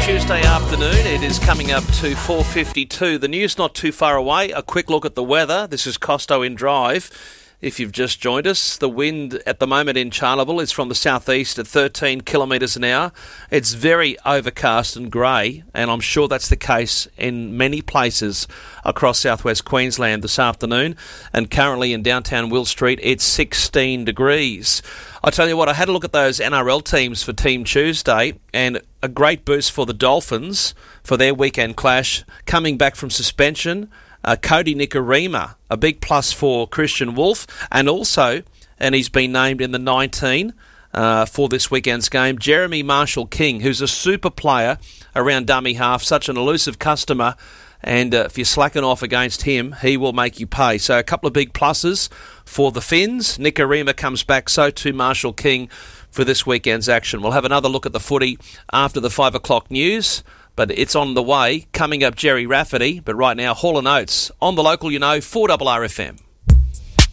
Tuesday afternoon. It is coming up to 4:52. The news not too far away. A quick look at the weather. This is Costo in Drive. If you've just joined us, the wind at the moment in Charleville is from the southeast at 13 kilometres an hour. It's very overcast and grey, and I'm sure that's the case in many places across southwest Queensland this afternoon. And currently in downtown Will Street, it's 16 degrees. I tell you what, I had a look at those NRL teams for Team Tuesday, and a great boost for the Dolphins for their weekend clash, coming back from suspension. Cody Nikorima, a big plus for Christian Wolf, and he's been named in the 19 for this weekend's game, Jeremy Marshall-King, who's a super player around dummy half, such an elusive customer, and if you're slacking off against him, he will make you pay. So a couple of big pluses for the Finns. Nikorima comes back, so too Marshall-King for this weekend's action. We'll have another look at the footy after the 5 o'clock news. But it's on the way. Coming up, Jerry Rafferty. But right now, Hall & Oates on the local, 4RRFM.